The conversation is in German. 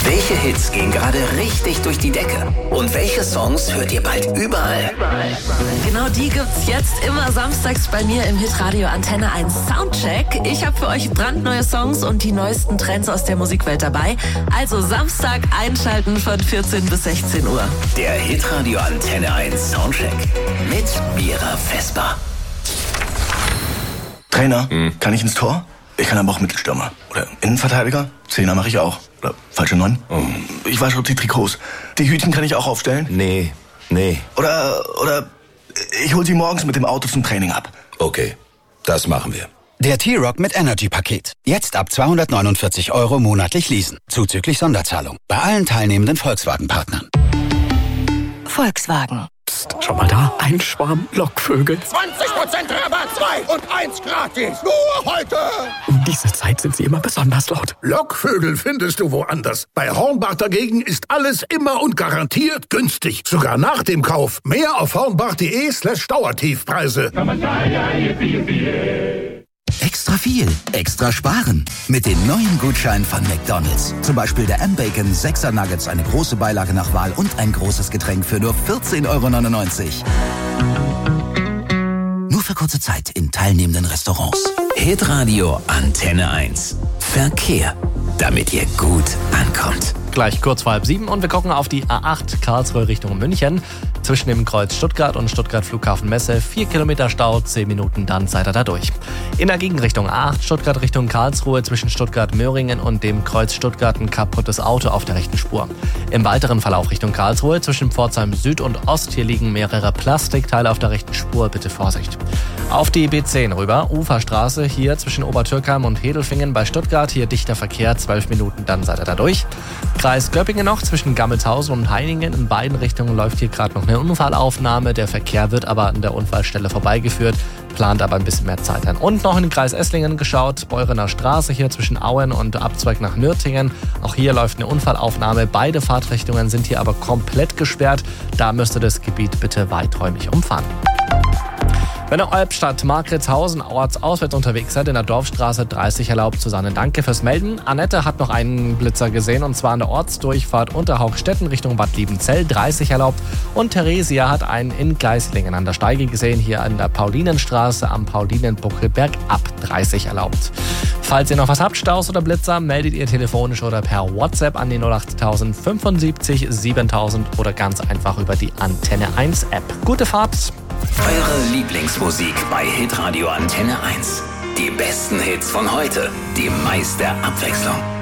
Welche Hits gehen gerade richtig durch die Decke? Und welche Songs hört ihr bald überall? Genau die gibt's jetzt immer samstags bei mir im Hitradio Antenne 1 Soundcheck. Ich habe für euch brandneue Songs und die neuesten Trends aus der Musikwelt dabei. Also Samstag einschalten von 14 bis 16 Uhr. Der Hitradio Antenne 1 Soundcheck mit Mira Vesper. Trainer, kann ich ins Tor? Ich kann aber auch Mittelstürmer. Oder Innenverteidiger? Zehner mache ich auch. Oder falsche 9? Ich wasche die Trikots. Die Hütchen kann ich auch aufstellen? Nee. Oder ich hol sie morgens mit dem Auto zum Training ab. Okay, das machen wir. Der T-Rock mit Energy-Paket. Jetzt ab 249 € monatlich leasen. Zuzüglich Sonderzahlung. Bei allen teilnehmenden Volkswagen-Partnern. Volkswagen. Psst, schon mal da? Ein Schwarm Lockvögel. 20% Rabatt, 2 und 1 gratis. Nur heute. Um diese Zeit sind sie immer besonders laut. Lockvögel findest du woanders. Bei Hornbach dagegen ist alles immer und garantiert günstig. Sogar nach dem Kauf. Mehr auf hornbach.de/Dauertiefpreise. Extra viel, extra sparen. Mit den neuen Gutscheinen von McDonald's. Zum Beispiel der M-Bacon 6er Nuggets, eine große Beilage nach Wahl und ein großes Getränk für nur 14,99 €. Nur für kurze Zeit in teilnehmenden Restaurants. Hitradio Antenne 1. Verkehr, damit ihr gut ankommt. Gleich kurz vor 6:30 und wir gucken auf die A8 Karlsruhe Richtung München. Zwischen dem Kreuz Stuttgart und Stuttgart Flughafen Messe 4 Kilometer Stau, 10 Minuten, dann seid ihr da durch. In der Gegenrichtung A8 Stuttgart Richtung Karlsruhe zwischen Stuttgart-Möhringen und dem Kreuz Stuttgart ein kaputtes Auto auf der rechten Spur. Im weiteren Verlauf Richtung Karlsruhe zwischen Pforzheim Süd und Ost, hier liegen mehrere Plastikteile auf der rechten Spur, bitte Vorsicht. Auf die B10 rüber, Uferstraße, hier zwischen Obertürkheim und Hedelfingen bei Stuttgart, hier dichter Verkehr, 12 Minuten, dann seid ihr da durch. Kreis Göppingen noch zwischen Gammelshausen und Heiningen, in beiden Richtungen läuft hier gerade noch eine Unfallaufnahme, der Verkehr wird aber an der Unfallstelle vorbeigeführt, plant aber ein bisschen mehr Zeit an. Und noch in den Kreis Esslingen geschaut, Beurener Straße hier zwischen Auen und Abzweig nach Nürtingen, auch hier läuft eine Unfallaufnahme, beide Fahrtrichtungen sind hier aber komplett gesperrt, da müsst ihr das Gebiet bitte weiträumig umfahren. Wenn ihr Albstadt, Markritzhausen, auswärts unterwegs seid, in der Dorfstraße 30 erlaubt, Susanne, danke fürs Melden. Annette hat noch einen Blitzer gesehen und zwar an der Ortsdurchfahrt Unterhaugstetten Richtung Bad Liebenzell, 30 erlaubt. Und Theresia hat einen in Geislingen an der Steige gesehen, hier an der Paulinenstraße am Paulinenbuckelberg ab 30 erlaubt. Falls ihr noch was habt, Staus oder Blitzer, meldet ihr telefonisch oder per WhatsApp an die 08000 75 7000 oder ganz einfach über die Antenne 1 App. Gute Fahrt! Eure Lieblingsmusik bei Hitradio Antenne 1. Die besten Hits von heute, die meiste Abwechslung.